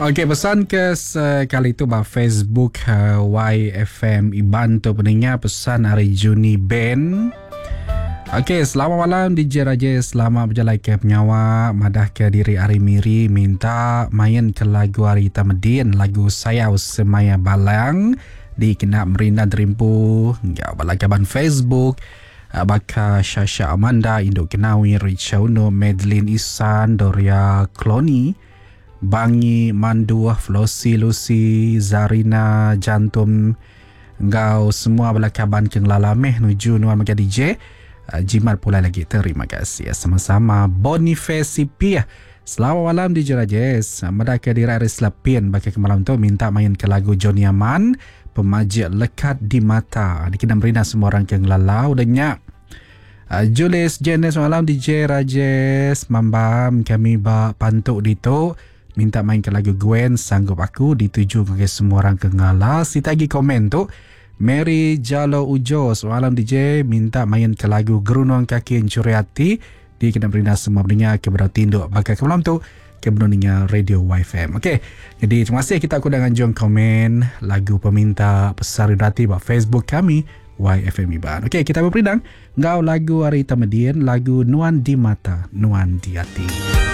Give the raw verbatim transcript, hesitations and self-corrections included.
Okey, pesan ke sekali itu bah Facebook uh, Y F M Iban tu pendengar pesan hari Juni Ben. Okey, selamat malam D J Raja, selamat berjalan ke penyawa, madah ke diri Ari Miri, minta main ke lagu Ari Tamedin, lagu Sayau Semaya Balang di kena Merina Derimpu, ya balakaban Facebook, Baka Syasha Amanda, Induk Kenawi, Richa Uno, Madeline Isan, Doria Kloni, Bangi Mandu, Flossi Lucy, Zarina Jantum, engkau semua balakaban keng lalameh nuju nuan maka D J. Uh, Jimat pula lagi. Terima kasih. Sama-sama. Boniface Pia. Selamat malam D J Rajes. Mereka diri Aris Lapin. Bagi ke malam tu minta main ke lagu Johnny Aman. Pemajik Lekat di Mata. Dikena merina semua orang yang lalau dan nyak. Uh, Julius Jenis malam D J Rajes. Mambam kami bak pantuk dito. Minta main ke lagu Gwen. Sanggup aku. Dituju ke semua orang yang ngala. Si tagi komen tu. Mary Jalo Ujo semalam D J minta main ke lagu Gerunong Kaki Encuri Hati. Dia kena berindah semua berinya kepada tinduk bakal ke malam tu ke benarnya Radio Y F M. Okey, jadi terima kasih kita aku dengan jom komen lagu peminta pesan hati buat Facebook kami Y F M Iban. Okey, kita berperindang ngau lagu Ari Tamedin, lagu Nuan di Mata Nuan di Hati.